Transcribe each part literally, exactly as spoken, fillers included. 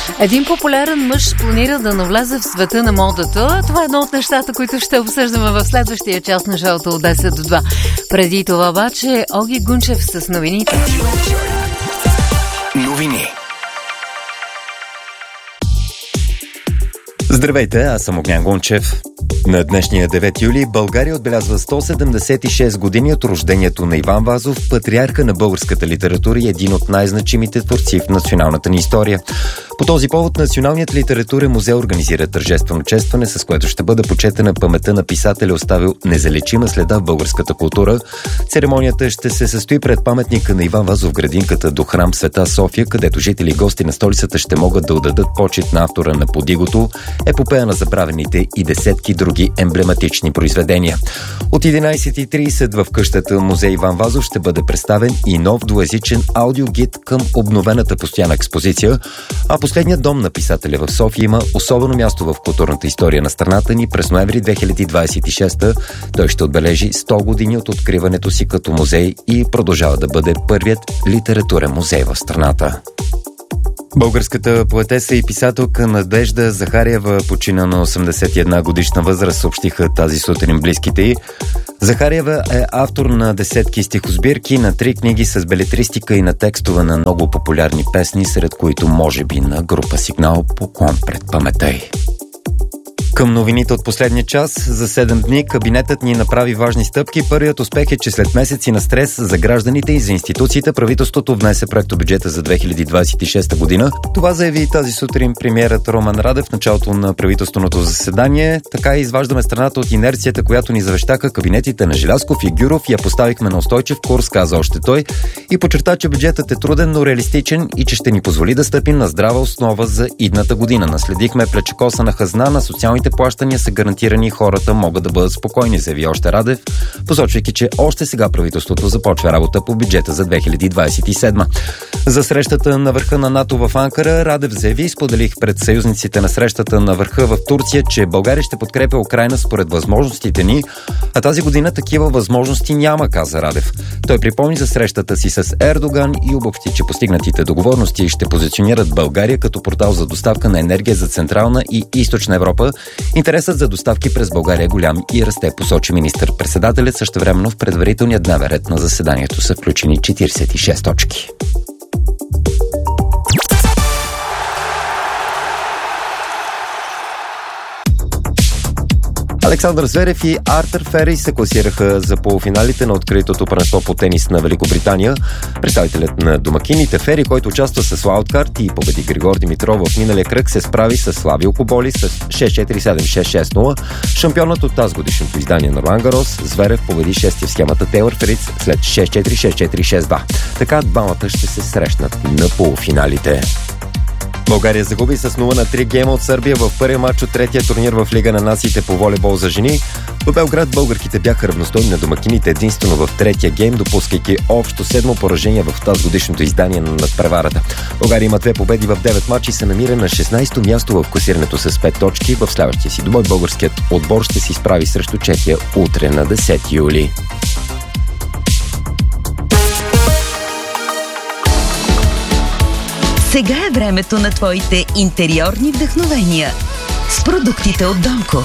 Един популярен мъж планира да навлезе в света на модата. Това е едно от нещата, които ще обсъждаме в следващия час на шоуто от десет до два. Преди това обаче Оги Гунчев с новините. Новини. Здравейте, аз съм Огнян Гунчев. На днешния девети юли България отбелязва сто седемдесет и шест години от рождението на Иван Вазов, патриарха на българската литература и един от най-значимите творци в националната ни история. По този повод Националният литературен музей организира тържествено честване, с което ще бъде почетена паметта на писателя, оставил незалечима следа в българската култура. Церемонията ще се състои пред паметника на Иван Вазов в градинката до храм Света София, където жители и гости на столицата ще могат да отдадат почит на автора на Подигото, епопея на забравените и десетки други емблематични произведения. От единайсет и трийсет в къщата музей Иван Вазов ще бъде представен и нов двуезичен аудиогид към обновената постоянна експозиция, а последният дом на писателя в София има особено място в културната история на страната ни. През ноември две хиляди двайсет и шеста той ще отбележи сто години от откриването си като музей и продължава да бъде първият литературен музей в страната. Българската поетеса и писателка Надежда Захариева почина на осемдесет и една годишна възраст, съобщиха тази сутрин близките й. Захариева е автор на десетки стихосбирки, на три книги с белетристика и на текстове на много популярни песни, сред които може би на група Сигнал "Поклон пред паметта й". Към новините от последния час. За седем дни кабинетът ни направи важни стъпки. Първият успех е, че след месеци на стрес за гражданите и за институциите, правителството внесе проектобюджета за две хиляди двайсет и шеста година. Това заяви тази сутрин премиерът Румен Радев в началото на правителственото заседание. Така и изваждаме страната от инерцията, която ни завещаха кабинетите на Желязков и Гюров, и я поставихме на устойчив курс, каза още той, и подчерта, че бюджетът е труден, но реалистичен и че ще ни позволи да стъпим на здрава основа за идната година. Наследихме плечекосана хазна, на социалните плащания са гарантирани и хората могат да бъдат спокойни, заяви още Радев, посочвайки, че още сега правителството започва работа по бюджета за две хиляди двайсет и седма. За срещата на върха на НАТО в Анкара Радев заяви: споделих пред съюзниците на срещата на върха в Турция, че България ще подкрепя Украйна според възможностите ни, а тази година такива възможности няма, каза Радев. Той припомни за срещата си с Ердоган и обобщи, че постигнатите договорности ще позиционират България като портал за доставка на енергия за Централна и Източна Европа. Интересът за доставки през България е голям и расте, посочи министър-председателят. Същевременно в предварителния дневен ред на заседанието са включени четирийсет и шест точки. Александър Зверев и Артър Фери се класираха за полуфиналите на откритото първенство по тенис на Великобритания. Представителят на домакините Фери, който участва с уайлдкарт и победи Григор Димитров в миналия кръг, се справи с Славио Коболи с шест четири седем шест шест нула. Шампионът от тази годишното издание на Ролан Гарос, Зверев победи шести в схемата Тейлър Фриц след шест четири шест четири шест два. Така двамата ще се срещнат на полуфиналите. България загуби с нула на три гейма от Сърбия в първия матч от третия турнир в Лига на нациите по волейбол за жени. В Белград българките бяха равностойни на домакините единствено в третия гейм, допускайки общо седмо поражение в тази годишното издание на надпреварата. България има две победи в девет матча и се намира на шестнайсето място в класирането с пет точки. В следващия си двубой българският отбор ще се изправи срещу Чехия утре на десети юли. Сега е времето на твоите интериорни вдъхновения с продуктите от Донко.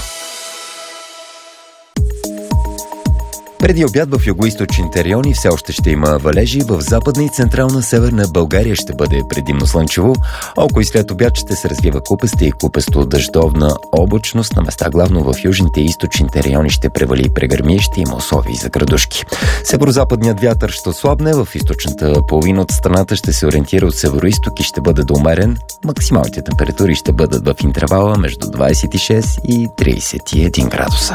Преди обяд в югоизточните райони все още ще има валежи, в западна и централна северна България ще бъде предимно слънчево, а около и след обяд ще се развива купеста и купесто дъждовна облачност. На места главно в южните и източните райони ще превали и прегърми, ще има условия за градушки. Северозападният вятър ще ослабне, в източната половина от страната ще се ориентира от североизток и ще бъде до умерен. Максималните температури ще бъдат в интервала между двайсет и шест и трийсет и един градуса.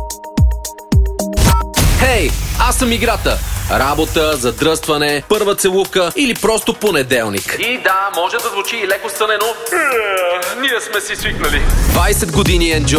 Хей, аз съм играта. Работа, задръстване, първа целувка или просто понеделник. И да, може да звучи и леко стънено. Ние сме си свикнали. двайсет години Enjoy